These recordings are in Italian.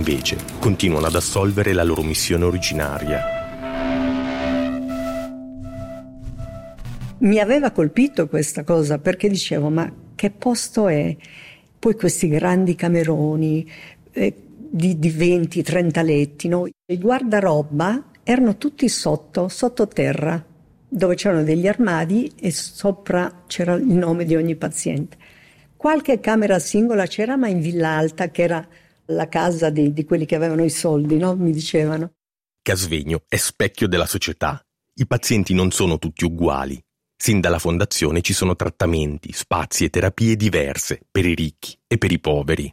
invece continuano ad assolvere la loro missione originaria. Mi aveva colpito questa cosa perché dicevo, ma che posto è? Poi questi grandi cameroni di 20-30 letti, no? I guardaroba erano tutti sottoterra, dove c'erano degli armadi e sopra c'era il nome di ogni paziente. Qualche camera singola c'era, ma in Villa Alta, che era la casa di quelli che avevano i soldi, no? Mi dicevano. Casvegno è specchio della società. I pazienti non sono tutti uguali. Sin dalla fondazione ci sono trattamenti, spazi e terapie diverse per i ricchi e per i poveri.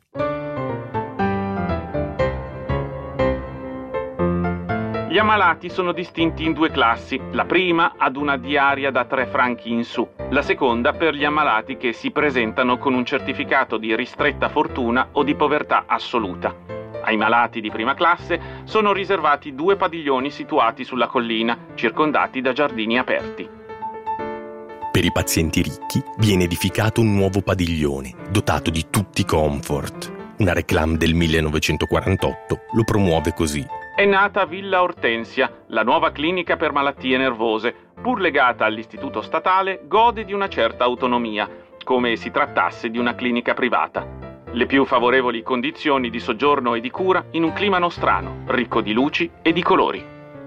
Gli ammalati sono distinti in due classi. La prima ad una diaria da 3 franchi in su. La seconda per gli ammalati che si presentano con un certificato di ristretta fortuna o di povertà assoluta. Ai malati di prima classe sono riservati 2 padiglioni situati sulla collina, circondati da giardini aperti. Per i pazienti ricchi viene edificato un nuovo padiglione, dotato di tutti i comfort. Una réclame del 1948 lo promuove così. È nata Villa Ortensia, la nuova clinica per malattie nervose. Pur legata all'istituto statale, gode di una certa autonomia, come si trattasse di una clinica privata. Le più favorevoli condizioni di soggiorno e di cura in un clima nostrano, ricco di luci e di colori.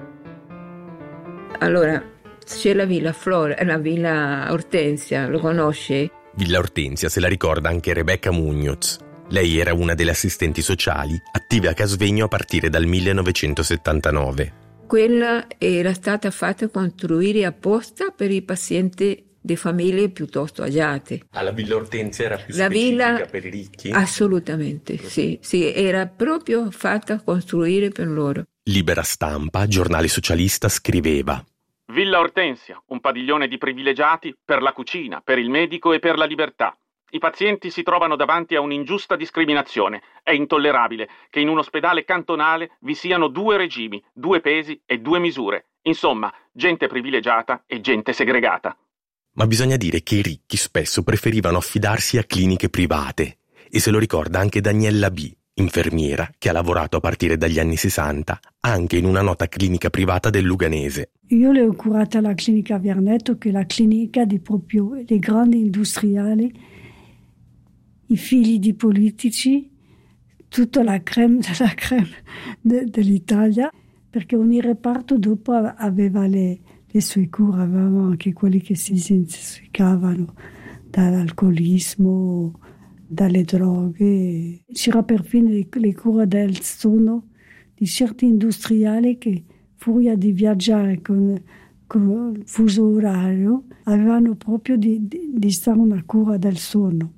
Allora, c'è la Villa la Villa Ortensia, lo conosci? Villa Ortensia se la ricorda anche Rebecca Munoz. Lei era una delle assistenti sociali attive a Casvegno a partire dal 1979. Quella era stata fatta costruire apposta per i pazienti di famiglie piuttosto agiate. La Villa Ortensia era più specifica per i ricchi? Assolutamente, sì, era proprio fatta costruire per loro. Libera Stampa, giornale socialista, scriveva: Villa Ortensia, un padiglione di privilegiati per la cucina, per il medico e per la libertà. I pazienti si trovano davanti a un'ingiusta discriminazione. È intollerabile che in un ospedale cantonale vi siano 2 regimi, 2 pesi e 2 misure. Insomma, gente privilegiata e gente segregata. Ma bisogna dire che i ricchi spesso preferivano affidarsi a cliniche private. E se lo ricorda anche Daniela B., infermiera che ha lavorato a partire dagli anni 60 anche in una nota clinica privata del Luganese. Io le ho curata la clinica Verneto, che è la clinica di proprio dei grandi industriali, i figli di politici, tutta la crème della crème dell'Italia, perché ogni reparto dopo aveva le sue cure. Avevamo anche quelli che si disintossicavano dall'alcolismo, dalle droghe. C'era perfino le cure del sonno di certi industriali che, furia di viaggiare con il fuso orario, avevano proprio di stare una cura del sonno.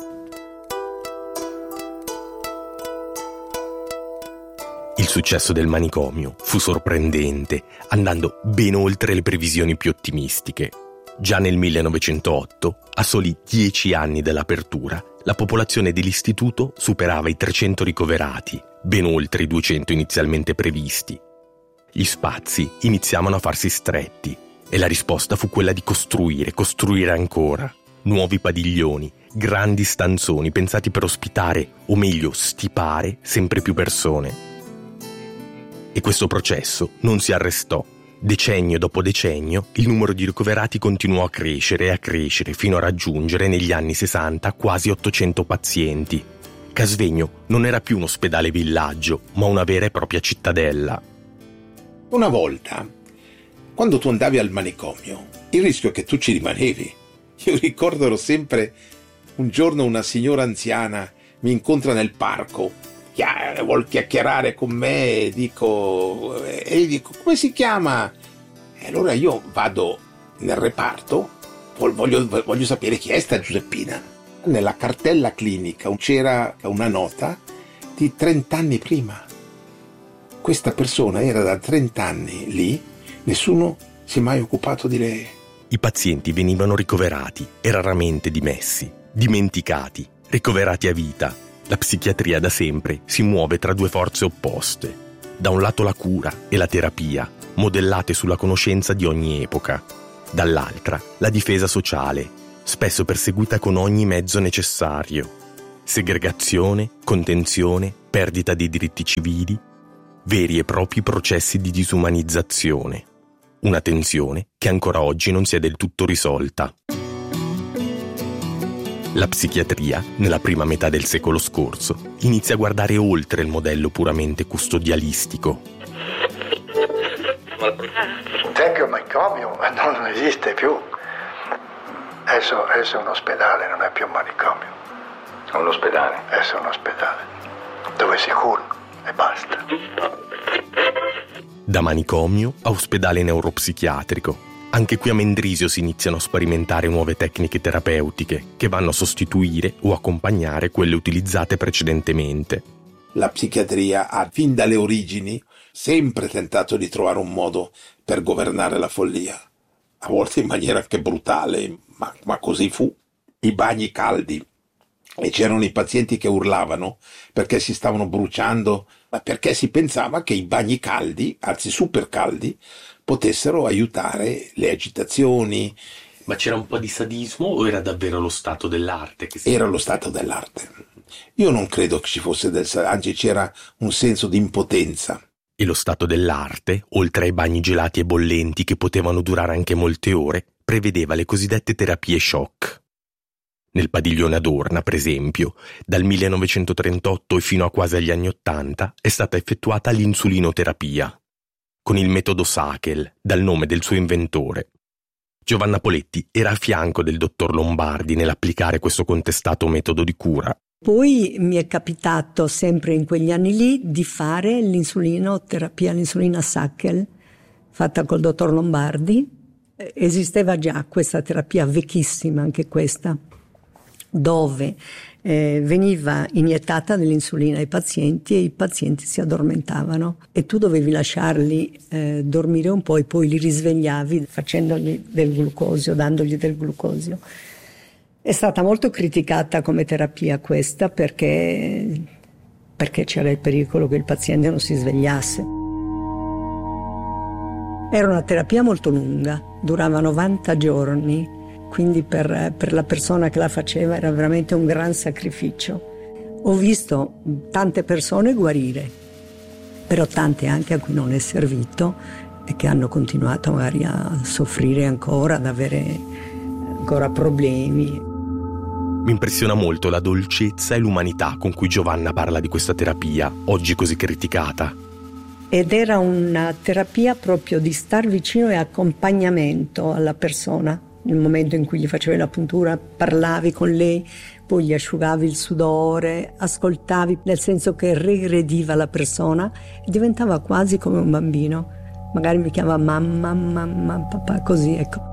Il successo del manicomio fu sorprendente, andando ben oltre le previsioni più ottimistiche. Già nel 1908, a soli 10 anni dall'apertura, la popolazione dell'istituto superava i 300 ricoverati, ben oltre i 200 inizialmente previsti. Gli spazi iniziavano a farsi stretti e la risposta fu quella di costruire ancora. Nuovi padiglioni, grandi stanzoni pensati per ospitare, o meglio stipare, sempre più persone. E questo processo non si arrestò. Decennio dopo decennio, il numero di ricoverati continuò a crescere fino a raggiungere negli anni 60 quasi 800 pazienti. Casvegno non era più un ospedale villaggio, ma una vera e propria cittadella. Una volta, quando tu andavi al manicomio, il rischio è che tu ci rimanevi. Io ricordo sempre un giorno una signora anziana mi incontra nel parco, vuol chiacchierare con me e dico come si chiama? E allora io vado nel reparto, voglio sapere chi è sta Giuseppina. Nella cartella clinica c'era una nota di 30 anni prima. Questa persona era da 30 anni lì, nessuno si è mai occupato di lei. I pazienti venivano ricoverati e raramente dimessi, dimenticati, ricoverati a vita. La psichiatria da sempre si muove tra 2 forze opposte. Da un lato la cura e la terapia, modellate sulla conoscenza di ogni epoca. Dall'altra la difesa sociale, spesso perseguita con ogni mezzo necessario. Segregazione, contenzione, perdita dei diritti civili, veri e propri processi di disumanizzazione. Una tensione che ancora oggi non si è del tutto risolta. La psichiatria, nella prima metà del secolo scorso, inizia a guardare oltre il modello puramente custodialistico. Un vecchio manicomio non esiste più. Adesso è un ospedale, non è più un manicomio. È un ospedale? Adesso è un ospedale, dove si curano e basta. Da manicomio a ospedale neuropsichiatrico. Anche qui a Mendrisio si iniziano a sperimentare nuove tecniche terapeutiche che vanno a sostituire o accompagnare quelle utilizzate precedentemente. La psichiatria ha fin dalle origini sempre tentato di trovare un modo per governare la follia, a volte in maniera anche brutale, ma così fu. I bagni caldi, e c'erano i pazienti che urlavano perché si stavano bruciando, ma perché si pensava che i bagni caldi, anzi super caldi, potessero aiutare le agitazioni. Ma c'era un po' di sadismo o era davvero lo stato dell'arte? Era lo stato dell'arte. Io non credo che ci fosse anzi c'era un senso di impotenza. E lo stato dell'arte, oltre ai bagni gelati e bollenti che potevano durare anche molte ore, prevedeva le cosiddette terapie shock. Nel padiglione Adorna, per esempio, dal 1938 e fino a quasi agli anni '80 è stata effettuata l'insulinoterapia, con il metodo Sakel, dal nome del suo inventore. Giovanna Poletti era a fianco del dottor Lombardi nell'applicare questo contestato metodo di cura. Poi mi è capitato sempre in quegli anni lì di fare l'insulinoterapia, l'insulina Sakel, fatta col dottor Lombardi. Esisteva già questa terapia, vecchissima anche questa, dove veniva iniettata dell'insulina ai pazienti e i pazienti si addormentavano e tu dovevi lasciarli dormire un po' e poi li risvegliavi facendogli del glucosio, dandogli del glucosio. È stata molto criticata come terapia questa perché c'era il pericolo che il paziente non si svegliasse. Era una terapia molto lunga, durava 90 giorni, quindi per la persona che la faceva era veramente un gran sacrificio. Ho visto tante persone guarire, però tante anche a cui non è servito e che hanno continuato magari a soffrire ancora, ad avere ancora problemi. Mi impressiona molto la dolcezza e l'umanità con cui Giovanna parla di questa terapia, oggi così criticata. Ed era una terapia proprio di star vicino e accompagnamento alla persona. Nel momento in cui gli facevi la puntura, parlavi con lei, poi gli asciugavi il sudore, ascoltavi, nel senso che regrediva la persona e diventava quasi come un bambino. Magari mi chiama mamma, papà, così, ecco.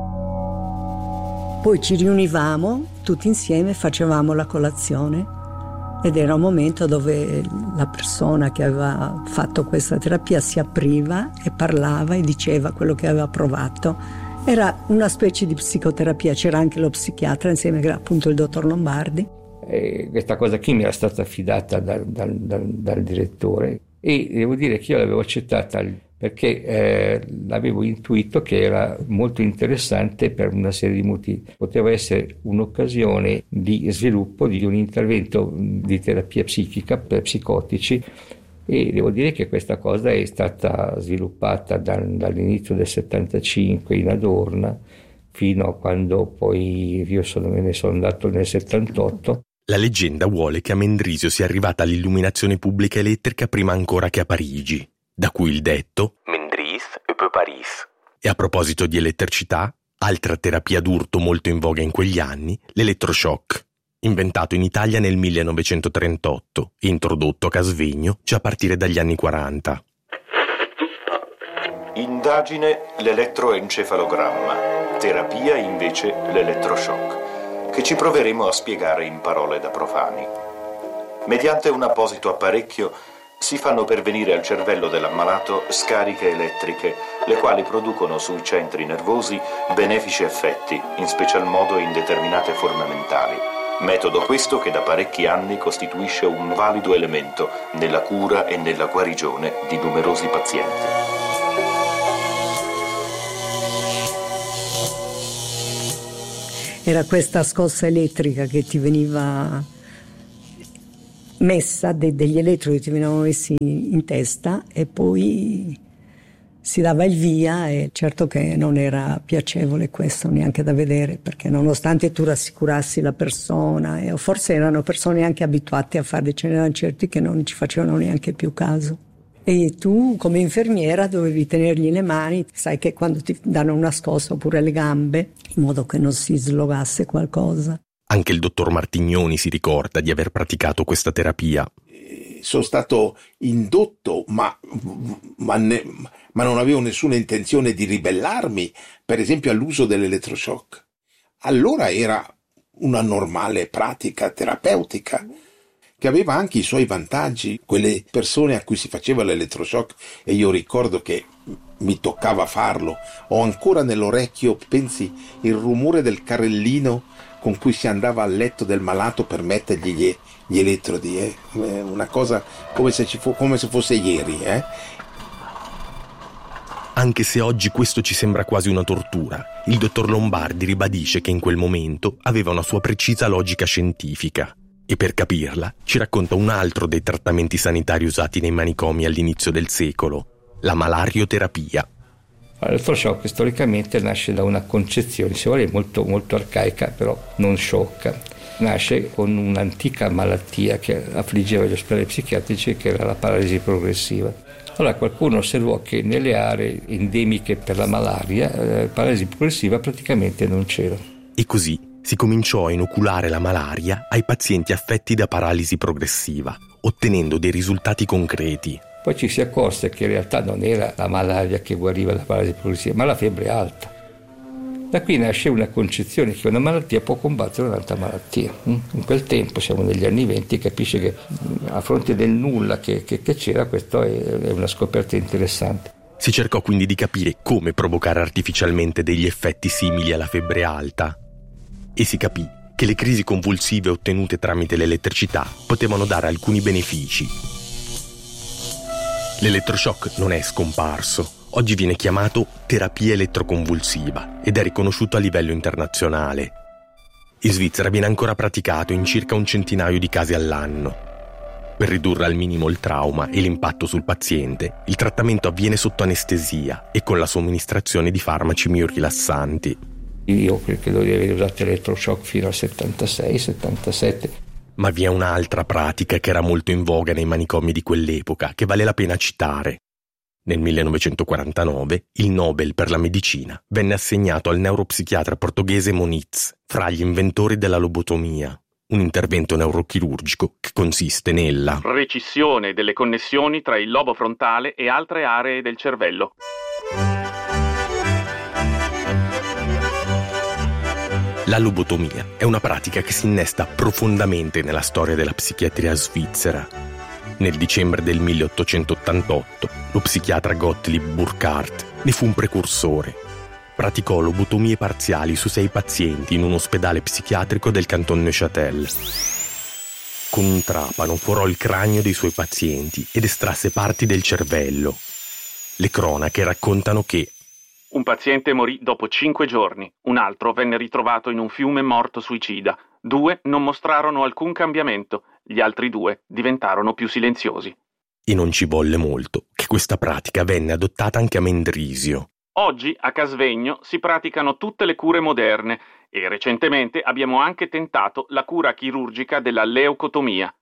Poi ci riunivamo tutti insieme, facevamo la colazione ed era un momento dove la persona che aveva fatto questa terapia si apriva e parlava e diceva quello che aveva provato. Era una specie di psicoterapia, c'era anche lo psichiatra insieme, che era appunto il dottor Lombardi. Questa cosa qui mi era stata affidata dal direttore e devo dire che io l'avevo accettata perché l'avevo intuito che era molto interessante per una serie di motivi. Poteva essere un'occasione di sviluppo di un intervento di terapia psichica per psicotici e devo dire che questa cosa è stata sviluppata dall'inizio del 75 in Adorna fino a quando poi me ne sono andato nel 78. La leggenda vuole che a Mendrisio sia arrivata l'illuminazione pubblica elettrica prima ancora che a Parigi, da cui il detto Mendris et peu Paris. E a proposito di elettricità, altra terapia d'urto molto in voga in quegli anni, l'elettroshock, inventato in Italia nel 1938 e introdotto a Casvegno già a partire dagli anni 40. Indagine l'elettroencefalogramma, terapia invece l'elettroshock, che ci proveremo a spiegare in parole da profani. Mediante un apposito apparecchio si fanno pervenire al cervello dell'ammalato scariche elettriche, le quali producono sui centri nervosi benefici effetti, in special modo in determinate forme mentali. Metodo questo che da parecchi anni costituisce un valido elemento nella cura e nella guarigione di numerosi pazienti. Era questa scossa elettrica che ti veniva messa degli elettrodi che venivano messi in testa e poi si dava il via, e certo che non era piacevole questo neanche da vedere, perché nonostante tu rassicurassi la persona, o forse erano persone anche abituate a farli, ce n'erano certi che non ci facevano neanche più caso. E tu come infermiera dovevi tenergli le mani, sai che quando ti danno una scossa, oppure le gambe, in modo che non si slogasse qualcosa. Anche il dottor Martignoni si ricorda di aver praticato questa terapia. Sono stato indotto, ma non avevo nessuna intenzione di ribellarmi, per esempio, all'uso dell'elettroshock. Allora era una normale pratica terapeutica che aveva anche i suoi vantaggi. Quelle persone a cui si faceva l'elettroshock, e io ricordo che mi toccava farlo, ho ancora nell'orecchio, pensi, il rumore del carrellino con cui si andava al letto del malato per mettergli gli elettrodi, una cosa come se fosse ieri. Anche se oggi questo ci sembra quasi una tortura, il dottor Lombardi ribadisce che in quel momento aveva una sua precisa logica scientifica, e per capirla ci racconta un altro dei trattamenti sanitari usati nei manicomi all'inizio del secolo, la malarioterapia. L'elettroshock storicamente nasce da una concezione, se vuole, molto, molto arcaica, però non sciocca. Nasce con un'antica malattia che affliggeva gli ospedali psichiatrici, che era la paralisi progressiva. Allora qualcuno osservò che nelle aree endemiche per la malaria, paralisi progressiva praticamente non c'era. E così si cominciò a inoculare la malaria ai pazienti affetti da paralisi progressiva, ottenendo dei risultati concreti. Poi ci si accorse che in realtà non era la malaria che guariva la paralisi progressiva, ma la febbre alta. Da qui nasce una concezione che una malattia può combattere un'altra malattia. In quel tempo, siamo negli anni 20, capisce che a fronte del nulla che c'era, questo è una scoperta interessante. Si cercò quindi di capire come provocare artificialmente degli effetti simili alla febbre alta. E si capì che le crisi convulsive ottenute tramite l'elettricità potevano dare alcuni benefici. L'elettroshock non è scomparso. Oggi viene chiamato terapia elettroconvulsiva ed è riconosciuto a livello internazionale. In Svizzera viene ancora praticato in circa 100 di casi all'anno. Per ridurre al minimo il trauma e l'impatto sul paziente, il trattamento avviene sotto anestesia e con la somministrazione di farmaci miorilassanti. Io credo di aver usato l'elettroshock fino al 76-77. Ma vi è un'altra pratica che era molto in voga nei manicomi di quell'epoca, che vale la pena citare. Nel 1949 il Nobel per la medicina venne assegnato al neuropsichiatra portoghese Moniz, fra gli inventori della lobotomia, un intervento neurochirurgico che consiste nella recissione delle connessioni tra il lobo frontale e altre aree del cervello. La lobotomia è una pratica che si innesta profondamente nella storia della psichiatria svizzera. Nel dicembre del 1888 lo psichiatra Gottlieb Burckhardt ne fu un precursore. Praticò lobotomie parziali su 6 pazienti in un ospedale psichiatrico del canton Neuchâtel. Con un trapano forò il cranio dei suoi pazienti ed estrasse parti del cervello. Le cronache raccontano che un paziente morì dopo 5 giorni, un altro venne ritrovato in un fiume morto suicida, 2 non mostrarono alcun cambiamento, gli altri 2 diventarono più silenziosi. E non ci volle molto che questa pratica venne adottata anche a Mendrisio. Oggi a Casvegno si praticano tutte le cure moderne e recentemente abbiamo anche tentato la cura chirurgica della leucotomia.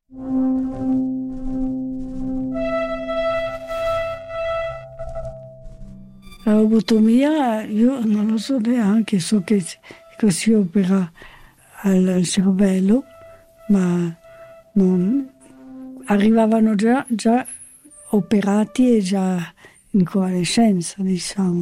La lobotomia io non lo so neanche, so che si opera al cervello, ma non arrivavano già operati e già in convalescenza, diciamo.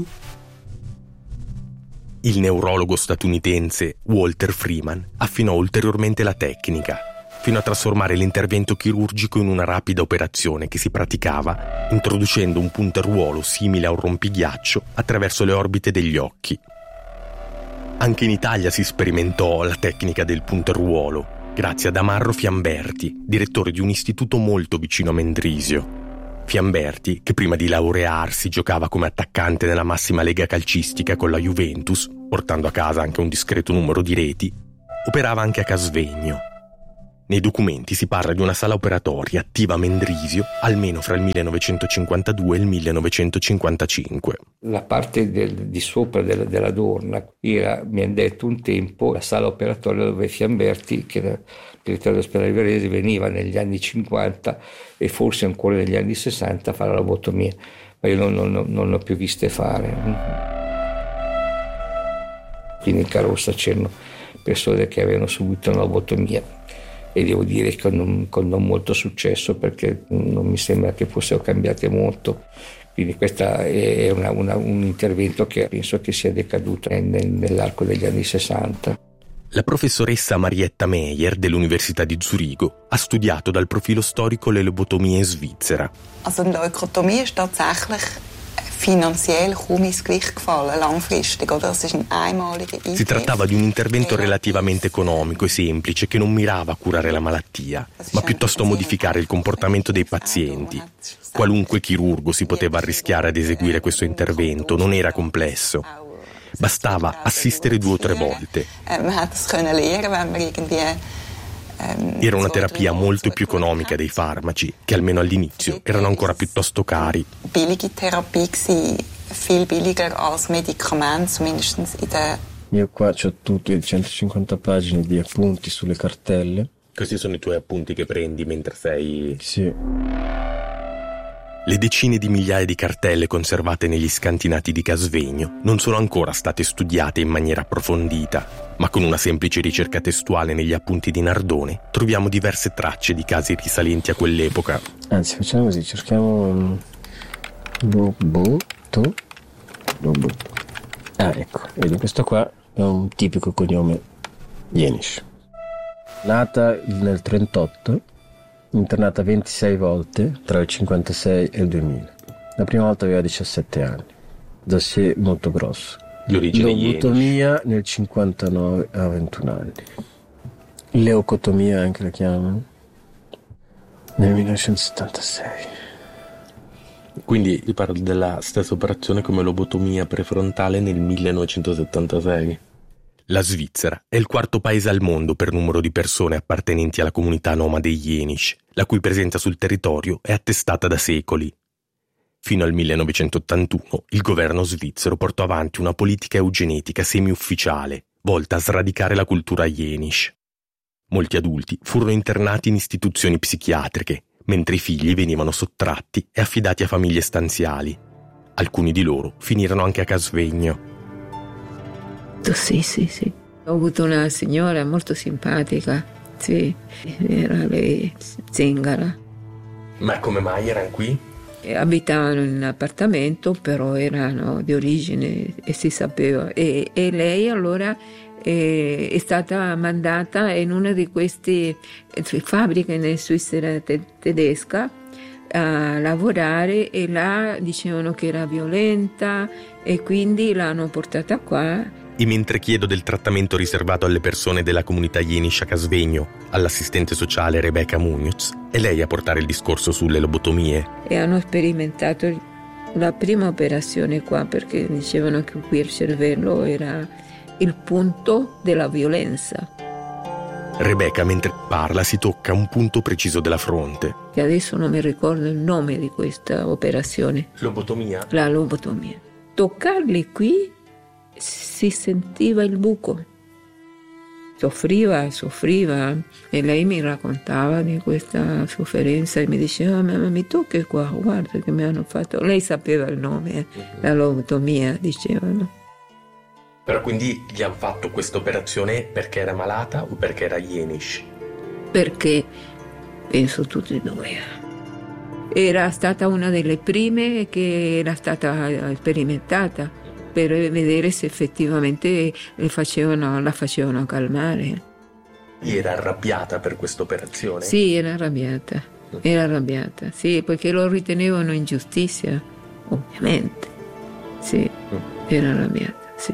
Il neurologo statunitense Walter Freeman affinò ulteriormente la tecnica, fino a trasformare l'intervento chirurgico in una rapida operazione che si praticava introducendo un punteruolo simile a un rompighiaccio attraverso le orbite degli occhi. Anche in Italia si sperimentò la tecnica del punteruolo, grazie ad Amarro Fiamberti, direttore di un istituto molto vicino a Mendrisio. Fiamberti, che prima di laurearsi giocava come attaccante nella massima lega calcistica con la Juventus, portando a casa anche un discreto numero di reti, operava anche a Casvegno. Nei documenti si parla di una sala operatoria attiva a Mendrisio almeno fra il 1952 e il 1955. La parte di sopra della Dorna era, mi hanno detto un tempo, la sala operatoria dove Fiamberti, che era direttore dell'ospedale Varese, veniva negli anni 50 e forse ancora negli anni 60 a fare la lobotomia, ma io non l'ho più viste fare. Quindi in carrozza c'erano persone che avevano subito una lobotomia. E devo dire che con non molto successo, perché non mi sembra che fossero cambiate molto. Quindi questo è un intervento che penso che sia decaduto nell'arco degli anni 60. La professoressa Marietta Meyer dell'Università di Zurigo ha studiato dal profilo storico le lobotomie in Svizzera. Also die Leukotomie ist tatsächlich finanziell kaum ins Gewicht gefallen, langfristig, oder? Das ist ein einmaliger Eingriff. Si trattava di un intervento relativamente economico e semplice che non mirava a curare la malattia, ma piuttosto a modificare il comportamento dei pazienti. Qualunque chirurgo si poteva arrischiare ad eseguire questo intervento, non era complesso. Bastava assistere 2 o 3 volte. Era una terapia molto più economica dei farmaci, che almeno all'inizio erano ancora piuttosto cari. Billige Therapie gsi, viel billiger als Medikament, zumindest in der... Io qua ho tutte 150 pagine di appunti sulle cartelle. Questi sono i tuoi appunti che prendi mentre sei... Sì. Le decine di migliaia di cartelle conservate negli scantinati di Casvegno non sono ancora state studiate in maniera approfondita, ma con una semplice ricerca testuale negli appunti di Nardone troviamo diverse tracce di casi risalenti a quell'epoca. Anzi, facciamo così, cerchiamo Loboto. Ah, ecco, vedi, questo qua è un tipico cognome Jenisch. Nata nel 38, internata 26 volte tra il 56 e il 2000. La prima volta aveva 17 anni, dossier molto grosso. Di origine lobotomia nel 59 a 21 anni. Leucotomia anche la chiamano, nel 1976. Quindi ti parlo della stessa operazione come lobotomia prefrontale nel 1976. La Svizzera è il 4º paese al mondo per numero di persone appartenenti alla comunità nomade Jenisch, la cui presenza sul territorio è attestata da secoli. Fino al 1981 il governo svizzero portò avanti una politica eugenetica semi-ufficiale, volta a sradicare la cultura Jenisch. Molti adulti furono internati in istituzioni psichiatriche, mentre i figli venivano sottratti e affidati a famiglie stanziali. Alcuni di loro finirono anche a Casvegno. Sì. Ho avuto una signora molto simpatica, sì, era lei, Zingara. Ma come mai erano qui? Abitavano in un appartamento, però erano di origine e si sapeva. E lei allora è stata mandata in una di queste fabbriche nella Svizzera tedesca a lavorare, e là dicevano che era violenta e quindi l'hanno portata qua. E mentre chiedo del trattamento riservato alle persone della comunità Jenisch a Casvegno all'assistente sociale Rebecca Munoz, è lei a portare il discorso sulle lobotomie. E hanno sperimentato la prima operazione qua, perché dicevano che qui il cervello era il punto della violenza. Rebecca, mentre parla, si tocca un punto preciso della fronte. E adesso non mi ricordo il nome di questa operazione. Lobotomia? La lobotomia. Toccarli qui si sentiva il buco. Soffriva e lei mi raccontava di questa sofferenza e mi diceva: ma mi tocchi qua, guarda che mi hanno fatto. Lei sapeva il nome, la lobotomia, dicevano. Però quindi gli hanno fatto questa operazione perché era malata o perché era Jenisch? Perché penso tutti e due. Era stata una delle prime che era stata sperimentata per vedere se effettivamente la facevano calmare. Era arrabbiata per questa operazione? Sì, era arrabbiata, sì, perché lo ritenevano ingiustizia, ovviamente. Sì, era arrabbiata, sì.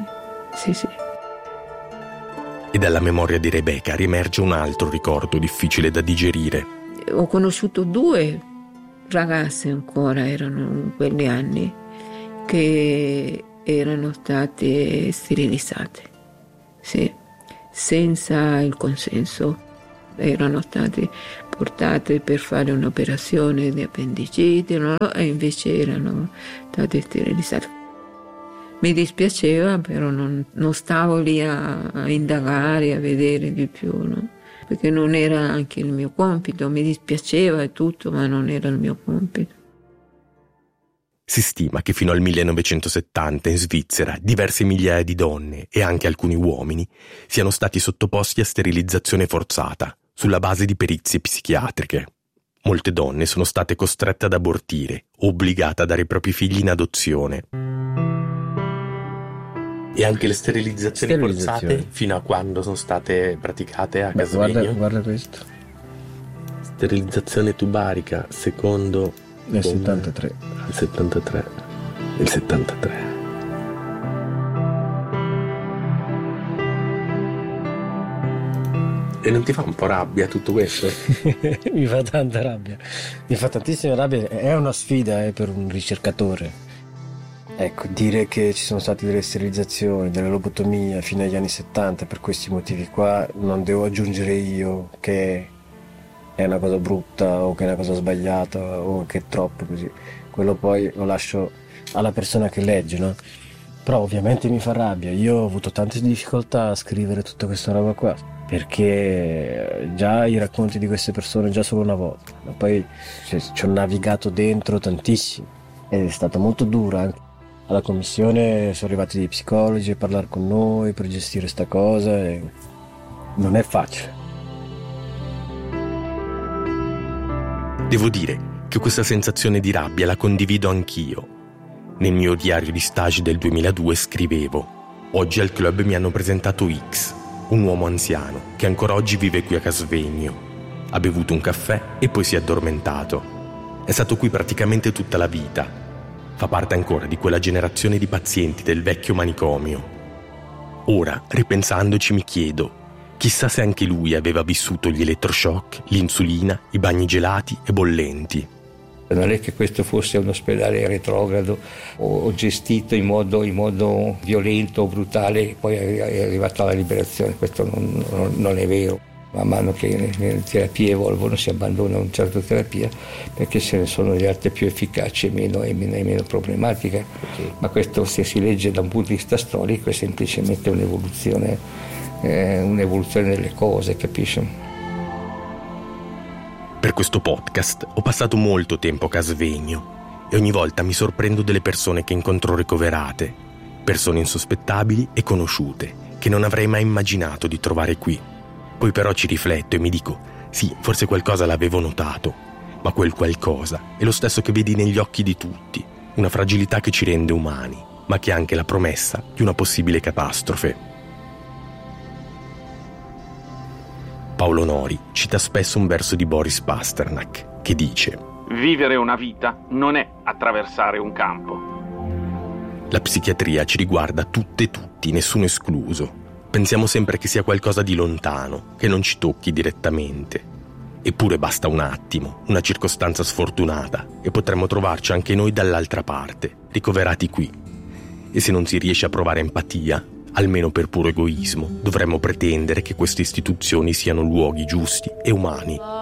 E dalla memoria di Rebecca riemerge un altro ricordo difficile da digerire. Ho conosciuto 2 ragazze ancora, erano in quegli anni, che erano state sterilizzate, sì, senza il consenso erano state portate per fare un'operazione di appendicite, no? E invece erano state sterilizzate. Mi dispiaceva, però non stavo lì a indagare, a vedere di più, no? Perché non era anche il mio compito, mi dispiaceva e tutto, ma non era il mio compito. Si stima che fino al 1970 in Svizzera diverse migliaia di donne e anche alcuni uomini siano stati sottoposti a sterilizzazione forzata sulla base di perizie psichiatriche. Molte donne sono state costrette ad abortire o obbligate a dare i propri figli in adozione. E anche le sterilizzazioni forzate fino a quando sono state praticate a Casvegno? Guarda questo. Sterilizzazione tubarica secondo... Nel 73. Il 73. Il 73. E non ti fa un po' rabbia tutto questo? Mi fa tanta rabbia. Mi fa tantissima rabbia. È una sfida per un ricercatore. Ecco, dire che ci sono state delle sterilizzazioni, delle lobotomie fino agli anni 70 per questi motivi qua, non devo aggiungere io che è una cosa brutta o che è una cosa sbagliata o che è troppo così. Quello poi lo lascio alla persona che legge, no? Però ovviamente mi fa rabbia. Io ho avuto tante difficoltà a scrivere tutta questa roba qua, perché già i racconti di queste persone già solo una volta, ma poi ci ho navigato dentro tantissimo ed è stato molto duro. Anche alla commissione sono arrivati dei psicologi a parlare con noi per gestire sta cosa e non è facile. Devo dire che questa sensazione di rabbia la condivido anch'io. Nel mio diario di stage del 2002 scrivevo: oggi al club mi hanno presentato X, un uomo anziano che ancora oggi vive qui a Casvegno. Ha bevuto un caffè e poi si è addormentato. È stato qui praticamente tutta la vita. Fa parte ancora di quella generazione di pazienti del vecchio manicomio. Ora, ripensandoci, mi chiedo: chissà se anche lui aveva vissuto gli elettroshock, l'insulina, i bagni gelati e bollenti. Non è che questo fosse un ospedale retrogrado o gestito in modo violento o brutale, poi è arrivata la liberazione. Questo non è vero. Man mano che le terapie evolvono si abbandona una certa terapia perché se ne sono delle altre più efficaci e meno problematiche. Ma questo, se si legge da un punto di vista storico, è semplicemente un'evoluzione delle cose, capisci? Per questo podcast ho passato molto tempo a Casvegno e ogni volta mi sorprendo delle persone che incontro ricoverate, persone insospettabili e conosciute che non avrei mai immaginato di trovare qui. Poi però ci rifletto e mi dico: sì, forse qualcosa l'avevo notato, ma quel qualcosa è lo stesso che vedi negli occhi di tutti, una fragilità che ci rende umani, ma che è anche la promessa di una possibile catastrofe. Paolo Nori cita spesso un verso di Boris Pasternak che dice: vivere una vita non è attraversare un campo. La psichiatria ci riguarda tutte e tutti, nessuno escluso. Pensiamo sempre che sia qualcosa di lontano, che non ci tocchi direttamente. Eppure basta un attimo, una circostanza sfortunata, e potremmo trovarci anche noi dall'altra parte, ricoverati qui. E se non si riesce a provare empatia, almeno per puro egoismo, dovremmo pretendere che queste istituzioni siano luoghi giusti e umani.